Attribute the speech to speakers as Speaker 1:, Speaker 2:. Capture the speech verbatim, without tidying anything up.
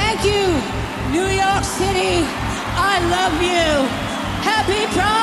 Speaker 1: Thank you, New York City. I love you. Happy Pride.